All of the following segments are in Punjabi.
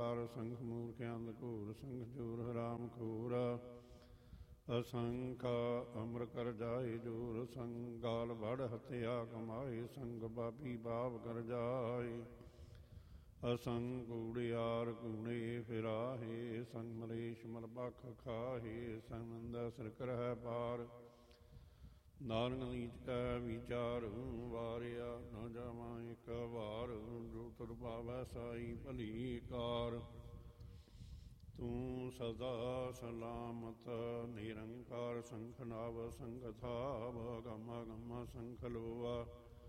ਨਿਰੰਕਾਰ ਸੰਖ ਮੂਰਖ ਅੰਧਕੂਰ ਸੰਖ ਜੂਰ ਹਰਾਮ ਖੂਰ ਅਸੰਖ ਅਮਰ ਕਰ ਜਾਏ ਜੂਰ ਸੰਗ ਗਾਲ ਵੜ ਹਤਿਆ ਕਮਾਏ ਸੰਗ ਬਾਪੀ ਬਾਪ ਕਰ ਜਾਏ ਅਸੰਗ ਕੂੜਿਆਰ ਕੂੜੇ ਫਿਰਾਹੇ ਸੰਗ ਮਲੇਸ਼ ਮਲਬਖ ਖਾਹੇ ਸੰਗ ਮੰਦਾ ਸਿਰ ਕਰਹਿ ਪਾਰ ਨਾਨਕ ਨੀਚ ਕੈ ਵਿਚਾਰ ਵਾਰਿਆ ਨਾ ਜਾਵਾਂ ਇੱਕ ਵਾਰ ਜੋ ਤੁਰ ਪਾਵੈ ਸਾਈ ਭਲੀ ਕਾਰ ਤੂੰ ਸਦਾ ਸਲਾਮਤ ਨਿਰੰਕਾਰ ਸੰਖ ਨਾਵ ਸੰਖ ਥਾਵ ਗਮਾ ਗਮਾ ਸੰਖ ਲੋਆ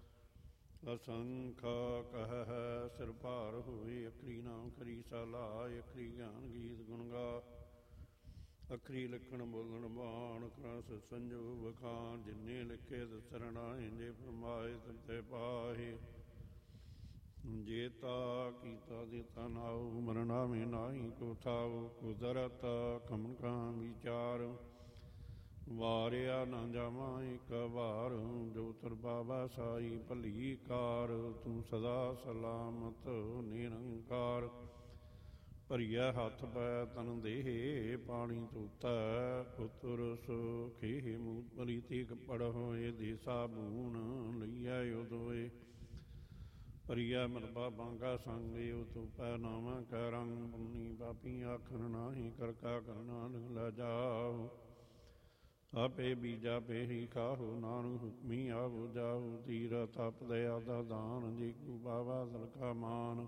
ਅਸੰਖ ਕਹਿ ਸਿਰ ਭਾਰ ਹੋਏ ਅਖਰੀ ਨਾਮ ਖਰੀ ਸਾਲਾ ਅਖਰੀ ਗਿਆਨ ਗੀਤ ਗੁਣ ਗਾ ਅਖਰੀ ਲਿਖਣ ਬੋਲਣ ਬਾਣ ਕਰਸ ਸੰਜੋ ਵਖਾਨ ਜਿਨੇ ਲਿਖੇ ਦਸਰਣਾ ਇੰਦੇ ਫਰਮਾਏ ਤੇ ਪਾਹੇ ਜੇ ਤਾ ਕੀਤਾ ਦਿੱਤਾ ਨਾਉ ਮਰਨਾ ਮੇ ਨਾਹੀ ਕੋ ਥਾਉ ਕੁਦਰਤ ਕਮਨ ਕਾ ਵਿਚਾਰ ਵਾਰਿਆ ਨਾ ਜਾਵਾਂ ਇੱਕ ਵਾਰ ਜੋ ਤੁਰ ਪਾਵੈ ਸਾਈ ਭਲੀ ਕਾਰ ਤੂੰ ਸਦਾ ਸਲਾਮਤ ਨਿਰੰਕਾਰ ਭਰੀਆ ਹੱਥ ਪੈ ਤਨ ਦੇਹ ਪਾਣੀ ਧੋਤੈ ਉਤਰ ਸੁਖੇ ਮੂਤ ਭਲੀ ਤੀਕ ਪੜ ਹੋਏ ਦੇ ਸਾਬੂਨ ਲਈਐ ਉਦੋਏ ਭਰੀਆ ਮਰਬਾ ਬਾਂਗਾ ਸੰਗੇ ਉਤੁ ਪੈ ਨਾਵਾਂ ਕੈ ਰੰਗ ਪੁੰਨੀ ਪਾਪੀ ਆਖਰ ਨਾਹੀ ਕਰਕਾ ਕਰਨਾ ਲੈ ਜਾਓ ਆਪੇ ਬੀਜਾ ਪੇ ਹੀ ਖਾਹੋ ਨਾਨਕ ਹੁਕਮੀ ਆਵੋ ਜਾਓ ਤੀਰ ਤਪ ਦਇਆ ਦਾ ਦਾਨ ਜੀ ਕੂ ਬਾਵਾ ਸਲਕਾ ਮਾਨ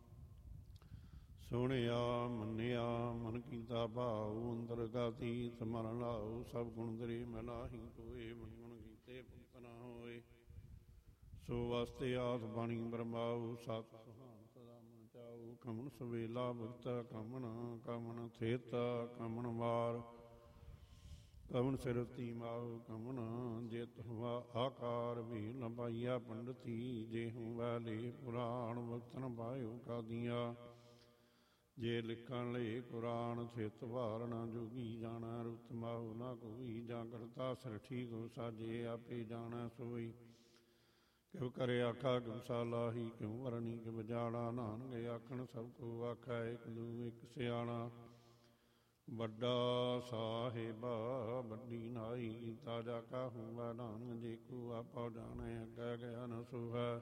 ਸੁਣਿਆ ਮੰਨਿਆ ਮਨ ਕੀਤਾ ਭਾਉ ਅੰਦਰ ਗਾਤੀ ਸਮਰਨ ਲਾਓ ਸਭ ਗੁਣ ਤੇਰੇ ਮਲਾਹੀ ਕੋਏ ਮਨ ਗੁਣ ਕੀਤੇ ਪੁੱਤ ਨਾ ਹੋਏ ਸੋ ਵਾਸਤੇ ਆਸ ਬਾਣੀ ਬਰਮਾਉ ਸਤ ਸੁਹਾਨ ਸਦਾ ਮਨ ਚਾਉ ਕਮਨ ਸਵੇਲਾ ਭਗਤ ਕਮਨ ਕਮਨ ਥੇਤ ਕਮਨ ਵਾਰ ਕਮਨ ਸਿਰਤੀ ਮਾਉ ਕਮਨ ਜਿਤ ਹੁਆ ਆਕਾਰ ਵੀ ਲੰਬਾਈਆ ਪੰਡਤੀ ਜੇ ਹੂੰ ਵਾਲੇ ਪੁਰਾਣ ਵਕਤਨ ਪਾਇਓ ਕਾਦੀਆਂ ਜੇ ਲਿਖਣ ਲਈ ਕੁਰਾਨ ਥਿਤ ਵਾਰਣਾ ਜੋਗੀ ਜਾਣਾ ਰੁਤ ਮਾਹੁ ਨਾ ਕੋਈ ਜਾਂ ਕਰਤਾ ਸਰਠੀ ਕੋ ਸਾਜੇ ਆਪੇ ਜਾਣਾ ਸੋਈ ਕਿਉ ਕਰੇ ਆਖਾ ਕਿਉ ਸਾਲਾਹੀ ਕਿਉ ਵਰਣੀ ਕਿ ਬਜਾਣਾ ਨਾਨਕ ਆਖਣ ਸਭ ਕੋ ਆਖਾ ਇੱਕ ਦੂ ਇੱਕ ਸਿਆਣਾ ਵੱਡਾ ਸਾਹਿਬਾ ਵੱਡੀ ਨਾਈ ਤਾਜਾ ਕਾਹੂ ਵਾ ਨਾਨਕ ਜੇ ਕੋ ਆਪਾ ਜਾਣੇ ਅੱਗੇ ਗਿਆ ਨ ਸੁਹੈ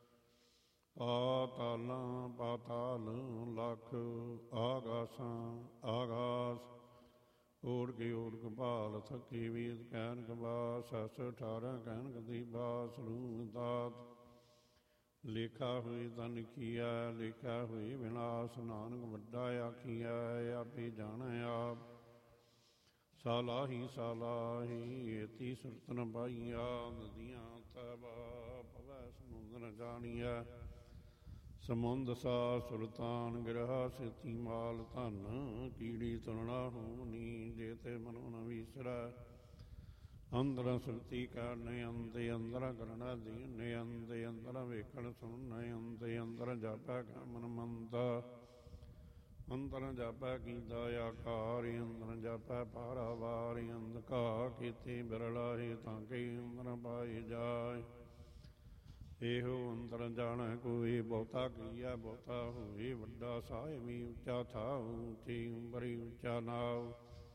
ਪਾਤਾਲਾਂ ਪਾਤਾਲ ਲੱਖ ਆਗਾਸਾਂ ਆਗਾਸ ਓੜ ਕੇ ਓੜ ਕਪਾਲ ਥਕੇ ਵੇਦ ਕਹਿਨ ਕਬਾਸ ਸਸ 18 ਕਹਿਨ ਕਦੀ ਬਾਸ ਰੂ ਦਾਤ ਲੇਖਾ ਹੋਏ ਤਨ ਕੀਆ ਲੇਖਾ ਹੋਏ ਵਿਨਾਸ਼ ਨਾਨਕ ਵੱਡਾ ਆਖੀਆ ਆਪੇ ਜਾਣੈ ਆਪ ਸਾਲਾਹੀ ਸਾਲਾਹੀ ਏਤੀ ਸੁਰਤ ਨ ਪਾਈਆ ਨਦੀਆਂ ਤਬਾ ਪਵੈ ਸਮੁੰਦ ਨ ਜਾਣੀਐ ਸਮੁੰਦ ਸਾ ਸੁਲਤਾਨ ਗਿਰਹਾ ਸੇਤੀ ਮਾਲ ਧਨ ਕੀੜੀ ਤੁਲਣਾ ਹੋਣੀ ਜੇ ਤੇ ਮਨੋ ਨ ਵੀਸਰੈ ਅੰਦਰ ਸੁਰਤੀ ਕਰਨੇ ਅੰਦੇ ਅੰਦਰ ਕਰਨਾ ਦੀਨੇ ਅੰਦੇ ਅੰਦਰ ਵੇਖਣ ਸੁਣਨੇ ਅੰਦੇ ਅੰਦਰ ਜਾਪੈ ਮਨ ਮੰਦਾ ਅੰਦਰ ਜਾਪੈ ਕੀਤਾ ਆਕਾਰ ਅੰਦਰ ਜਾਪੈ ਪਾਰਾਵਾਰ ਅੰਧਕਾ ਕੀਤੇ ਬਿਰਲਾਹੇ ਤਾਂ ਕਿ ਅੰਦਰ ਪਾਏ ਜਾਏ ਇਹੋ ਅੰਦਰ ਜਾਣੈ ਕੋਈ ਬਹੁਤਾ ਕੀਆ ਬਹੁਤਾ ਹੋਏ ਵੱਡਾ ਸਾਹਿਬੀ ਉੱਚਾ ਥਾਉ ਉੱਚੀ ਉੰਬਰੀ ਉੱਚਾ ਨਾਉ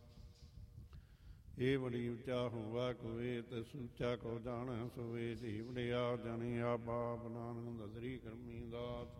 ਇਹ ਬੜੀ ਉੱਚਾ ਹੋਵਾ ਕੋਏ ਤੇ ਸੁੱਚਾ ਕੋ ਜਾਣੈ ਸੋਏ ਜੀਵੜਿਆ ਜਣਿਆ ਬਾਪ ਨਾਨਕ ਦਸਰੀ ਕਰਮੀ ਦਾਤ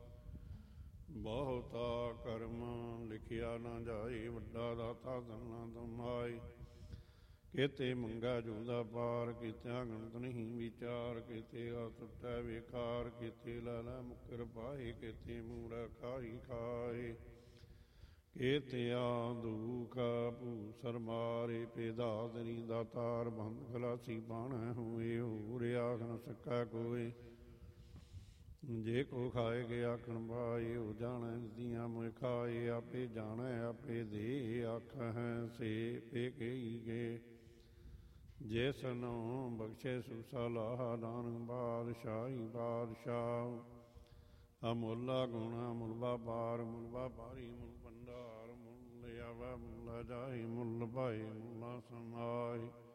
ਬਹੁਤਾ ਕਰਮ ਲਿਖਿਆ ਨਾ ਜਾਏ ਵੱਡਾ ਦਾਤਾ ਧਨਾ ਤੁਮਾਏ ਕਿਤੇ ਮੰਗਾ ਜੂਦਾ ਪਾਰ ਕੀਤਿਆਂ ਗਣਤ ਨਹੀਂ ਵਿਚਾਰ ਕੀਤੇ ਆ ਟੁੱਟੈ ਵੇਕਾਰ ਕੀਤੇ ਲਾਲਾ ਮੁਕਰ ਪਾਏ ਕੀਤੇ ਮੂੜਾ ਖਾਈ ਖਾਏ ਕੀਤੇ ਆ ਦੁਖ ਭੂਸਰ ਮਾਰੇ ਪੇਦਾਦਨੀ ਦਾਤਾਰ ਬੰਦ ਖਲਾਸੀ ਬਾਣੈ ਹੋਏ ਹੋ ਰਿਆ ਨ ਸਕਾ ਕੋਏ ਜੇ ਕੋ ਖਾਏ ਗਿਆ ਆਖਣ ਭਾਏ ਹੋ ਜਾਣੈ ਦੀਆਂ ਮੁਇ ਖਾਏ ਆਪੇ ਜਾਣੈ ਆਪੇ ਦੇ ਆਖ ਹੈ ਸੇ ਪੇ ਕਹੀ ਗੇ ਜਿਸ ਨੂੰ ਬਖਸ਼ੇ ਸੁਸਲਾਹ ਨਾਨਕ ਬਾਦਸ਼ਾਹੀ ਬਾਦਸ਼ਾਹ ਅਮੁੱਲਾ ਗੁਣਾ ਮੁੱਲ ਵਪਾਰ ਮੁੱਲ ਵਪਾਰੀ ਮੁੱਲ ਭੰਡਾਰ ਮੁੱਲ ਆਵੈ ਮੁੱਲ ਜਾਏ ਮੁੱਲ ਭਾਏ ਮੁੱਲਾ ਸਮਾਏ